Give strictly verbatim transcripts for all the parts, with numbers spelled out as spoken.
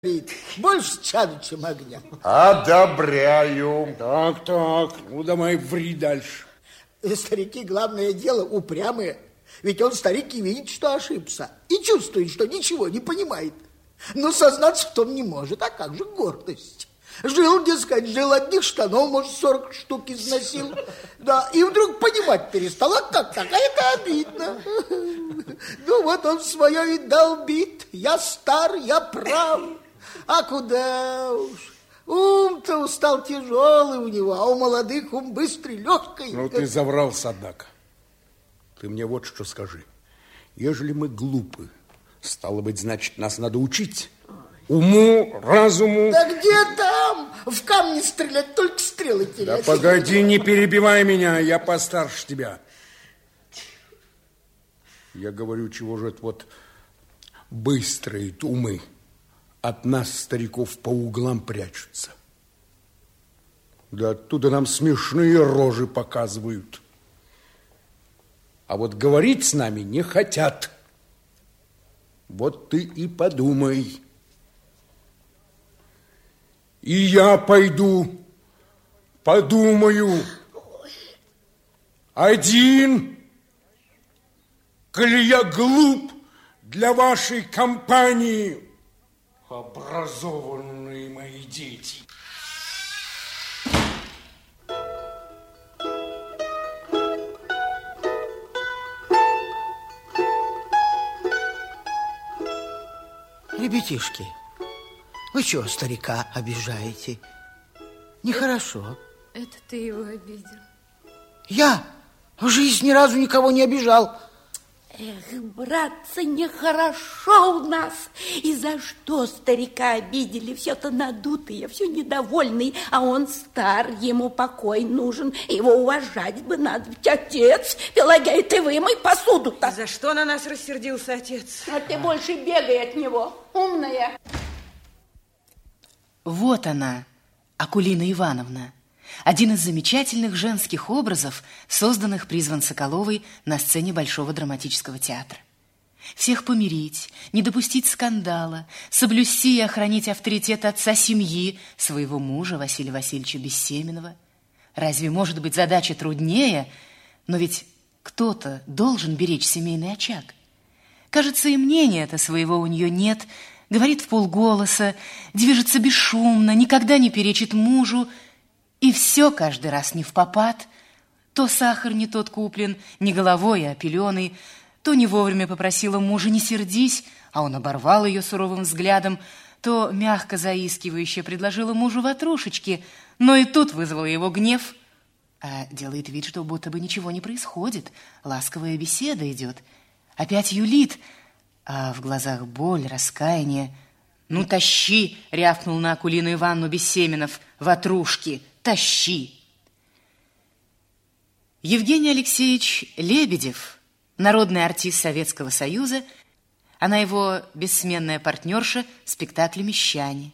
Больше чаду, чем огня. Одобряю. Так, так, ну давай ври дальше. Старики, главное дело, упрямые. Ведь он, старик, и видит, что ошибся. И чувствует, что ничего не понимает. Но сознаться в том не может. А как же гордость? Жил, дескать, жил, одних штанов, может, сорок штук износил. Да, и вдруг понимать перестал. А как так? А это обидно. Ну, вот он свое и долбит. Я стар, я прав. А куда уж? Ум-то устал тяжелый у него, а у молодых ум быстрый, легкий. Ну, ты заврался, однако. Ты мне вот что скажи. Ежели мы глупы, стало быть, значит, нас надо учить. Уму, разуму. Да где там? В камни стрелять, только стрелы терять. Да погоди, не перебивай меня, я постарше тебя. Я говорю, чего же это вот быстрые умы от нас, стариков, по углам прячутся. Да оттуда нам смешные рожи показывают. А вот говорить с нами не хотят. Вот ты и подумай. И я пойду, подумаю. Один, коли я глуп для вашей компании, образованные мои дети. Ребятишки, вы чего старика обижаете? Нехорошо. Это ты его обидел. Я в жизни ни разу никого не обижал. Эх, братцы, нехорошо у нас. И за что старика обидели? Все-то надутые, все недовольный, а он стар, ему покой нужен. Его уважать бы надо. Ведь отец, Пелагея, ты вымой посуду-то. За что на нас рассердился отец? А ты больше бегай от него, умная. Вот она, Акулина Ивановна. Один из замечательных женских образов, созданных при Звон-Соколовой на сцене Большого драматического театра. Всех помирить, не допустить скандала, соблюсти и охранить авторитет отца семьи, своего мужа Василия Васильевича Бессеменова. Разве может быть задача труднее? Но ведь кто-то должен беречь семейный очаг. Кажется, и мнения-то своего у нее нет, говорит вполголоса, движется бесшумно, никогда не перечит мужу. И все каждый раз не впопад. То сахар не тот куплен, не головой, а пеленой. То не вовремя попросила мужа: не сердись, а он оборвал ее суровым взглядом. То мягко заискивающе предложила мужу ватрушечки, но и тут вызвала его гнев. А делает вид, что будто бы ничего не происходит. Ласковая беседа идет. Опять юлит, а в глазах боль, раскаяние. «Ну, тащи!» — рявкнул на Акулину Ивановну Бессеменов. «Ватрушки! Тащи!» Евгений Алексеевич Лебедев, народный артист Советского Союза, она его бессменная партнерша в спектакле «Мещане».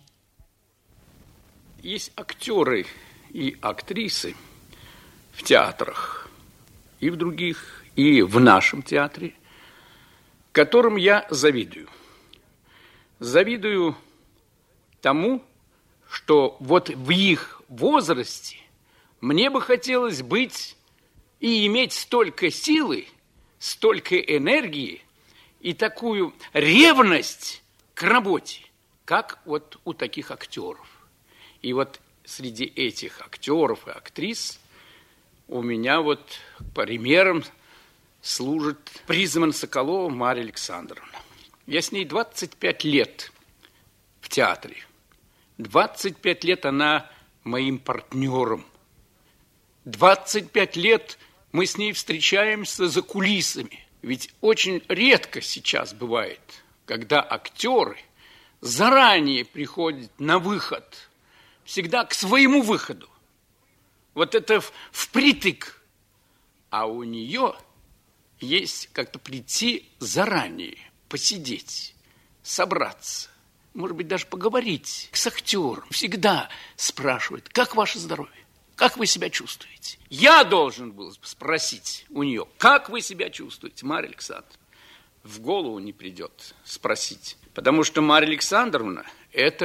Есть актеры и актрисы в театрах, и в других, и в нашем театре, которым я завидую. Завидую тому, что вот в их возрасте мне бы хотелось быть и иметь столько силы, столько энергии и такую ревность к работе, как вот у таких актеров. И вот среди этих актеров и актрис у меня вот примером служит при Звон-Соколова Марья Александровна. Я с ней двадцать пять лет в театре. двадцать пять лет она моим партнером. двадцать пять лет мы с ней встречаемся за кулисами. Ведь очень редко сейчас бывает, когда актеры заранее приходят на выход, всегда к своему выходу. Вот это впритык. А у нее есть как-то прийти заранее, посидеть, собраться, может быть, даже поговорить с актером. Всегда спрашивает: как ваше здоровье? Как вы себя чувствуете? Я должен был спросить у нее: как вы себя чувствуете, Марья Александровна? В голову не придет спросить, потому что Марья Александровна это